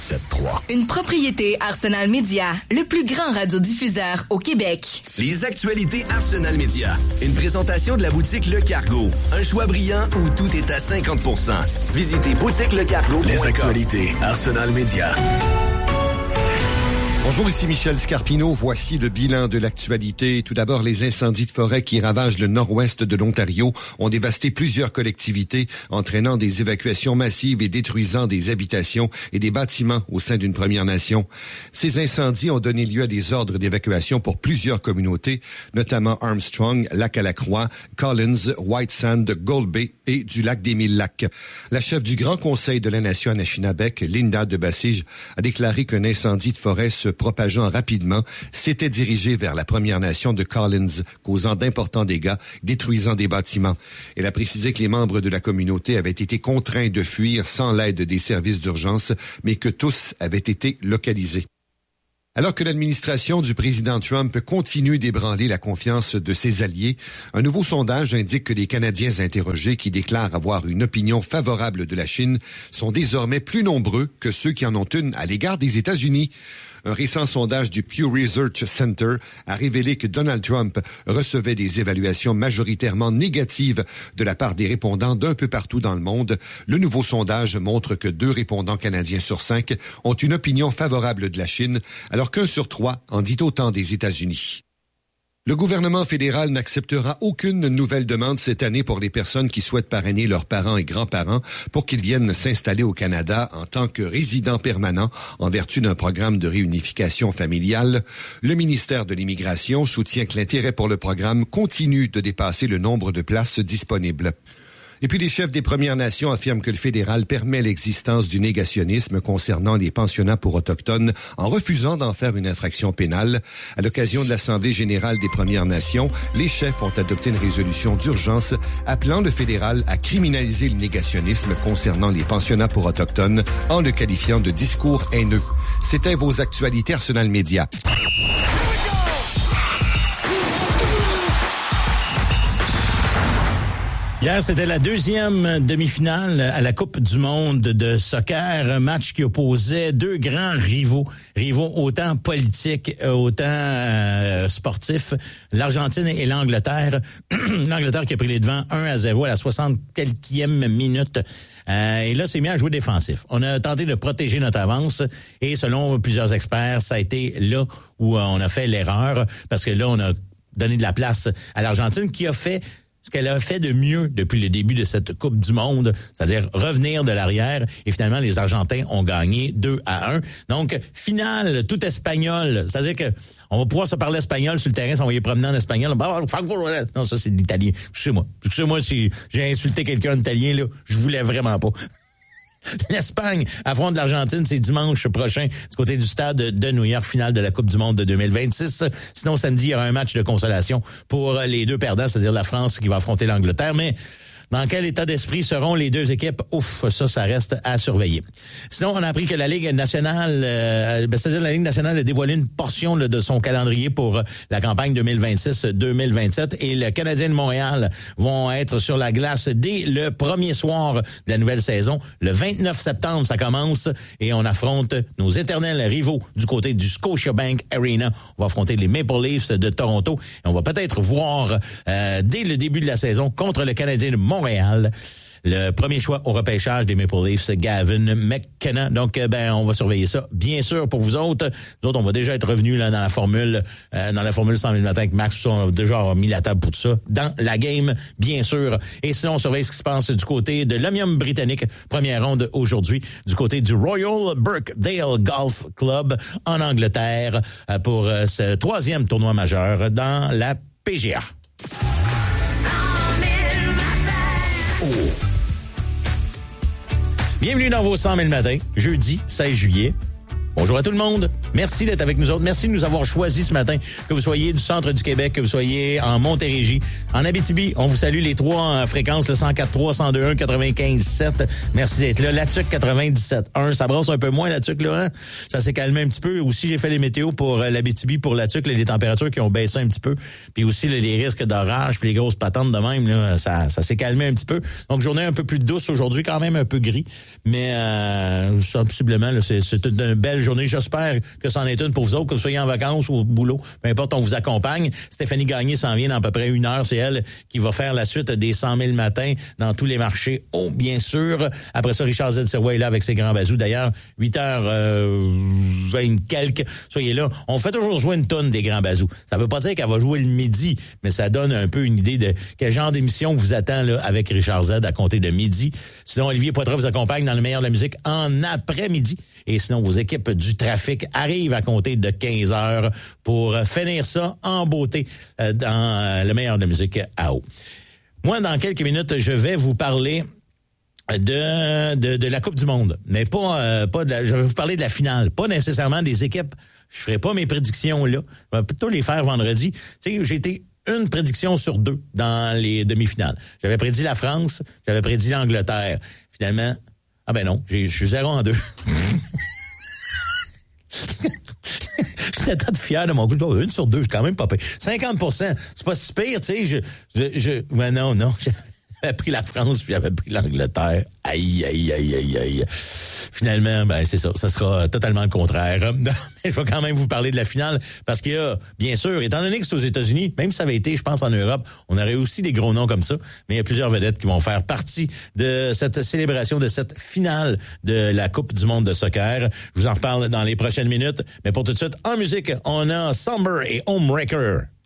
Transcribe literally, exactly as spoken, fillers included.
sept trois. Une propriété Arsenal Media, le plus grand radiodiffuseur au Québec. Les actualités Arsenal Media. Une présentation de la boutique Le Cargo. Un choix brillant où tout est à cinquante pour cent. Visitez boutique le cargo point com. Les actualités Arsenal Media. Bonjour, ici Michel Scarpino. Voici le bilan de l'actualité. Tout d'abord, les incendies de forêt qui ravagent le nord-ouest de l'Ontario ont dévasté plusieurs collectivités, entraînant des évacuations massives et détruisant des habitations et des bâtiments au sein d'une Première Nation. Ces incendies ont donné lieu à des ordres d'évacuation pour plusieurs communautés, notamment Armstrong, Lac-à-la-Croix, Collins, White Sand, Gold Bay et du lac des Mille-Lacs. La chef du Grand Conseil de la Nation Anishinabek, Linda de Bassige, a déclaré qu'un incendie de forêt se propageant rapidement, s'était dirigé vers la Première Nation de Collins, causant d'importants dégâts, détruisant des bâtiments. Elle a précisé que les membres de la communauté avaient été contraints de fuir sans l'aide des services d'urgence, mais que tous avaient été localisés. Alors que l'administration du président Trump continue d'ébranler la confiance de ses alliés, un nouveau sondage indique que les Canadiens interrogés qui déclarent avoir une opinion favorable de la Chine sont désormais plus nombreux que ceux qui en ont une à l'égard des États-Unis. Un récent sondage du Pew Research Center a révélé que Donald Trump recevait des évaluations majoritairement négatives de la part des répondants d'un peu partout dans le monde. Le nouveau sondage montre que deux répondants canadiens sur cinq ont une opinion favorable de la Chine, alors qu'un sur trois en dit autant des États-Unis. Le gouvernement fédéral n'acceptera aucune nouvelle demande cette année pour les personnes qui souhaitent parrainer leurs parents et grands-parents pour qu'ils viennent s'installer au Canada en tant que résidents permanents en vertu d'un programme de réunification familiale. Le ministère de l'Immigration soutient que l'intérêt pour le programme continue de dépasser le nombre de places disponibles. Et puis les chefs des Premières Nations affirment que le fédéral permet l'existence du négationnisme concernant les pensionnats pour Autochtones en refusant d'en faire une infraction pénale. À l'occasion de l'Assemblée générale des Premières Nations, les chefs ont adopté une résolution d'urgence appelant le fédéral à criminaliser le négationnisme concernant les pensionnats pour Autochtones en le qualifiant de discours haineux. C'était vos actualités Arsenal Media. Hier, c'était la deuxième demi-finale à la Coupe du monde de soccer, un match qui opposait deux grands rivaux, rivaux autant politiques, autant euh, sportifs, l'Argentine et l'Angleterre. L'Angleterre qui a pris les devants un à zéro à la soixante-quelquième minute. Euh, et là, c'est mis à jouer défensif. On a tenté de protéger notre avance et selon plusieurs experts, ça a été là où on a fait l'erreur parce que là, on a donné de la place à l'Argentine qui a fait ce qu'elle a fait de mieux depuis le début de cette Coupe du monde, c'est-à-dire revenir de l'arrière. Et finalement, les Argentins ont gagné deux à un. Donc, finale tout espagnol. C'est-à-dire que on va pouvoir se parler espagnol sur le terrain si on va y promener en espagnol. Non, ça, c'est de l'italien. Excusez-moi. Excusez-moi si j'ai insulté quelqu'un en italien, là. Je voulais vraiment pas. L'Espagne affronte l'Argentine, c'est dimanche prochain du côté du stade de New York, finale de la Coupe du monde de deux mille vingt-six. Sinon, samedi, il y aura un match de consolation pour les deux perdants, c'est-à-dire la France qui va affronter l'Angleterre. Mais dans quel état d'esprit seront les deux équipes? Ouf, ça, ça reste à surveiller. Sinon, on a appris que la Ligue nationale, euh, ben, c'est-à-dire la Ligue nationale a dévoilé une portion là, de son calendrier pour euh, la campagne deux mille vingt-six deux mille vingt-sept et le Canadien de Montréal vont être sur la glace dès le premier soir de la nouvelle saison. Le vingt-neuf septembre, ça commence et on affronte nos éternels rivaux du côté du Scotiabank Arena. On va affronter les Maple Leafs de Toronto et on va peut-être voir euh, dès le début de la saison contre le Canadien de Montréal Montréal. Le premier choix au repêchage des Maple Leafs, Gavin McKenna. Donc, ben, on va surveiller ça, bien sûr, pour vous autres. Nous autres, on va déjà être revenus là dans la formule, euh, dans la formule cent mille matin avec Max. On a déjà mis la table pour tout ça dans la game, bien sûr. Et sinon, on surveille ce qui se passe du côté de l'Omnium britannique. Première ronde aujourd'hui du côté du Royal Birkdale Golf Club en Angleterre euh, pour euh, ce troisième tournoi majeur dans la P G A. Oh. Bienvenue dans vos cent mille matins, jeudi seize juillet. Bonjour à tout le monde. Merci d'être avec nous autres. Merci de nous avoir choisis ce matin. Que vous soyez du centre du Québec, que vous soyez en Montérégie, en Abitibi. On vous salue les trois fréquences, le cent quatre trois, cent deux un, quatre-vingt-quinze sept. Merci d'être là. La Tuque quatre-vingt-dix-sept un. Ça brasse un peu moins, la Tuque, là, hein? Ça s'est calmé un petit peu. Aussi, j'ai fait les météos pour l'Abitibi, pour la Tuque, les températures qui ont baissé un petit peu. Puis aussi, là, les risques d'orage, puis les grosses patentes de même, là, ça, ça s'est calmé un petit peu. Donc, journée un peu plus douce aujourd'hui, quand même un peu gris. Mais, euh, sensiblement, là, c'est, c'est une belle journée. J'espère que c'en est une pour vous autres, que vous soyez en vacances ou au boulot. Peu importe, on vous accompagne. Stéphanie Gagné s'en vient dans à peu près une heure. C'est elle qui va faire la suite des cent mille matins dans tous les marchés. Oh, bien sûr. Après ça, Richard Z. Serrois est là avec ses grands bazous. D'ailleurs, huit heures vingt quelques. Soyez là. On fait toujours jouer une tonne des grands bazous. Ça veut pas dire qu'elle va jouer le midi, mais ça donne un peu une idée de quel genre d'émission vous attend là avec Richard Z à compter de midi. Sinon, Olivier Poitras vous accompagne dans le meilleur de la musique en après-midi. Et sinon, vos équipes du trafic arrivent à compter de quinze heures pour finir ça en beauté dans le meilleur de la musique à eau. Moi, dans quelques minutes, je vais vous parler de de, de la Coupe du Monde, mais pas euh, pas de la, je vais vous parler de la finale, pas nécessairement des équipes. Je ferai pas mes prédictions là. Je vais plutôt les faire vendredi. Tu sais, j'ai été une prédiction sur deux dans les demi-finales. J'avais prédit la France, j'avais prédit l'Angleterre. Finalement, ah ben non, j'ai, je suis zéro en deux. J'étais très fier de mon coup. Oh, une sur deux, c'est quand même pas pire. cinquante pour cent, c'est pas si pire, tu sais. Je, je, je, mais non, non. J'avais pris la France puis j'avais pris l'Angleterre. Aïe, aïe, aïe, aïe, aïe. Finalement, ben c'est ça. Ça sera totalement le contraire. Mais je vais quand même vous parler de la finale parce qu'il y a, bien sûr, étant donné que c'est aux États-Unis, même si ça avait été, je pense, en Europe, on aurait aussi des gros noms comme ça. Mais il y a plusieurs vedettes qui vont faire partie de cette célébration, de cette finale de la Coupe du monde de soccer. Je vous en reparle dans les prochaines minutes. Mais pour tout de suite, en musique, on a Somber et Homewrecker.